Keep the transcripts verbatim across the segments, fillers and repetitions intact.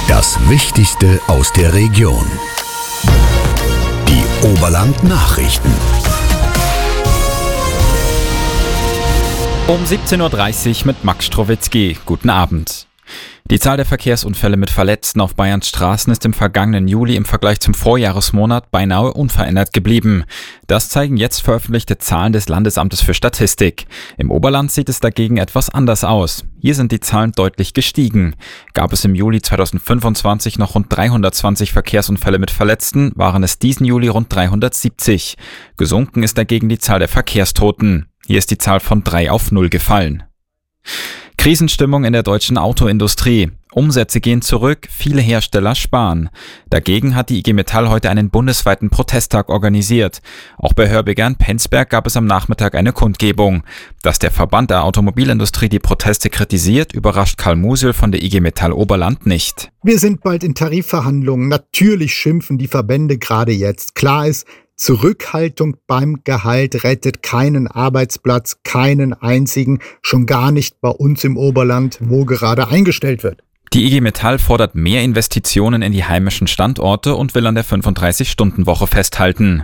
Das Wichtigste aus der Region. Die Oberland-Nachrichten. Um siebzehn Uhr dreißig mit Max Strowitzki. Guten Abend. Die Zahl der Verkehrsunfälle mit Verletzten auf Bayerns Straßen ist im vergangenen Juli im Vergleich zum Vorjahresmonat beinahe unverändert geblieben. Das zeigen jetzt veröffentlichte Zahlen des Landesamtes für Statistik. Im Oberland sieht es dagegen etwas anders aus. Hier sind die Zahlen deutlich gestiegen. Gab es im Juli zweitausendfünfundzwanzig noch rund dreihundertzwanzig Verkehrsunfälle mit Verletzten, waren es diesen Juli rund dreihundertsiebzig. Gesunken ist dagegen die Zahl der Verkehrstoten. Hier ist die Zahl von drei auf null gefallen. Krisenstimmung in der deutschen Autoindustrie. Umsätze gehen zurück, viele Hersteller sparen. Dagegen hat die I G Metall heute einen bundesweiten Protesttag organisiert. Auch bei Hörbeger Penzberg gab es am Nachmittag eine Kundgebung. Dass der Verband der Automobilindustrie die Proteste kritisiert, überrascht Karl Musil von der I G Metall Oberland nicht. Wir sind bald in Tarifverhandlungen. Natürlich schimpfen die Verbände gerade jetzt. Klar ist, Zurückhaltung beim Gehalt rettet keinen Arbeitsplatz, keinen einzigen, schon gar nicht bei uns im Oberland, wo gerade eingestellt wird. Die I G Metall fordert mehr Investitionen in die heimischen Standorte und will an der fünfunddreißig-Stunden-Woche festhalten.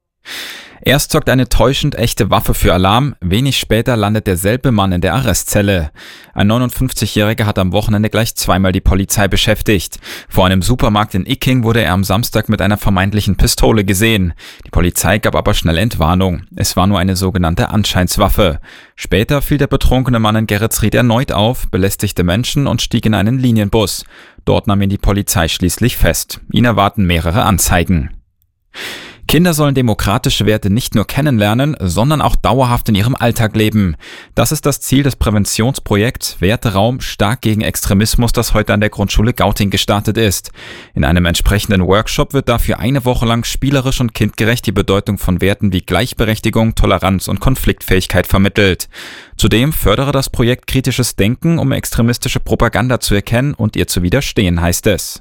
Erst sorgt eine täuschend echte Waffe für Alarm, wenig später landet derselbe Mann in der Arrestzelle. Ein neunundfünfzigjähriger hat am Wochenende gleich zweimal die Polizei beschäftigt. Vor einem Supermarkt in Icking wurde er am Samstag mit einer vermeintlichen Pistole gesehen. Die Polizei gab aber schnell Entwarnung. Es war nur eine sogenannte Anscheinswaffe. Später fiel der betrunkene Mann in Geretsried erneut auf, belästigte Menschen und stieg in einen Linienbus. Dort nahm ihn die Polizei schließlich fest. Ihn erwarten mehrere Anzeigen. Kinder sollen demokratische Werte nicht nur kennenlernen, sondern auch dauerhaft in ihrem Alltag leben. Das ist das Ziel des Präventionsprojekts Werteraum stark gegen Extremismus, das heute an der Grundschule Gauting gestartet ist. In einem entsprechenden Workshop wird dafür eine Woche lang spielerisch und kindgerecht die Bedeutung von Werten wie Gleichberechtigung, Toleranz und Konfliktfähigkeit vermittelt. Zudem fördere das Projekt kritisches Denken, um extremistische Propaganda zu erkennen und ihr zu widerstehen, heißt es.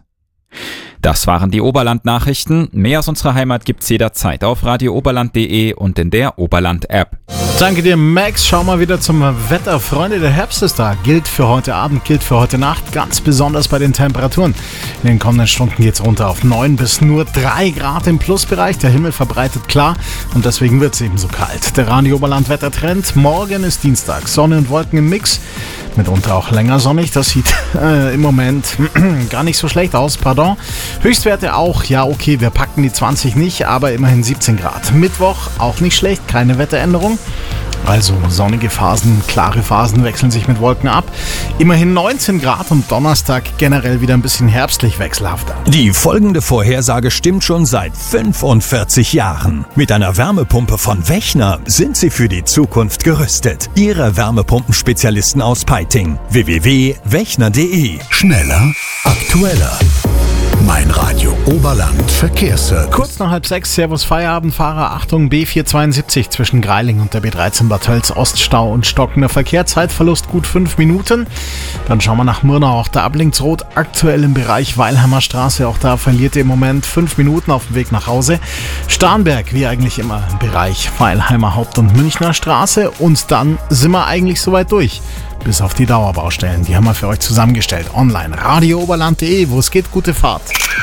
Das waren die Oberland-Nachrichten. Mehr aus unserer Heimat gibt's jederzeit auf radio oberland punkt de und in der Oberland-App. Danke dir, Max. Schau mal wieder zum Wetter. Freunde, der Herbst ist da. Gilt für heute Abend, gilt für heute Nacht. Ganz besonders bei den Temperaturen. In den kommenden Stunden geht's runter auf neun bis nur drei Grad im Plusbereich. Der Himmel verbreitet klar und deswegen wird's eben so kalt. Der Radio Oberland Wettertrend. Morgen ist Dienstag. Sonne und Wolken im Mix. Mitunter auch länger sonnig. Das sieht äh, im Moment gar nicht so schlecht aus. Pardon. Höchstwerte auch. Ja, okay, wir packen die zwanzig nicht, aber immerhin siebzehn Grad. Mittwoch auch nicht schlecht. Keine Wetteränderung. Also sonnige Phasen, klare Phasen wechseln sich mit Wolken ab. Immerhin neunzehn Grad und Donnerstag generell wieder ein bisschen herbstlich wechselhafter. Die folgende Vorhersage stimmt schon seit fünfundvierzig Jahren. Mit einer Wärmepumpe von Wechner sind Sie für die Zukunft gerüstet. Ihre Wärmepumpenspezialisten aus Peiting. w w w punkt wechner punkt de. Schneller, aktueller. Mein Radio Oberland Verkehrsservice. Kurz nach halb sechs, Servus Feierabendfahrer, Achtung, B vierhundertzweiundsiebzig zwischen Greiling und der B dreizehn Bad Tölz, Oststau und stockender Verkehr, Zeitverlust gut fünf Minuten. Dann schauen wir nach Murnau, auch da Ablinksrot, aktuell im Bereich Weilheimer Straße, auch da verliert ihr im Moment fünf Minuten auf dem Weg nach Hause. Starnberg, wie eigentlich immer, im Bereich Weilheimer Haupt- und Münchner Straße und dann sind wir eigentlich soweit durch. Bis auf die Dauerbaustellen, die haben wir für euch zusammengestellt. Online, radio oberland punkt de, wo es geht, gute Fahrt.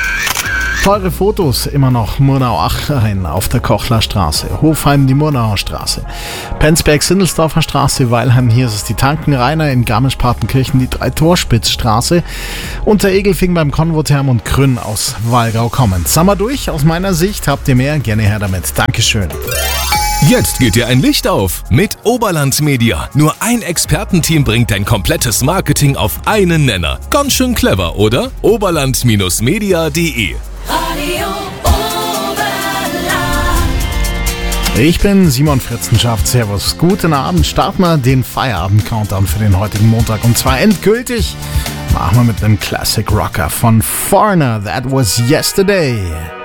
Teure Fotos, immer noch Murnau-Achrein auf der Kochlerstraße, Hofheim die Murnauer Straße, Penzberg-Sindelsdorfer Straße, Weilheim, hier ist es die Tankenrainer, in Garmisch-Partenkirchen die Dreitorspitzstraße, Unteregelfing beim Konvotherm und Grün aus Walgau kommend. Sind wir durch? Aus meiner Sicht habt ihr mehr, gerne her damit. Dankeschön. Jetzt geht dir ein Licht auf mit Oberland Media. Nur ein Expertenteam bringt dein komplettes Marketing auf einen Nenner. Ganz schön clever, oder? oberland Media punkt de. Radio Oberland. Ich bin Simon Fritzenschaft. Servus. Guten Abend. Starten wir den Feierabend-Countdown für den heutigen Montag. Und zwar endgültig machen wir mit einem Classic Rocker von Foreigner. That was yesterday.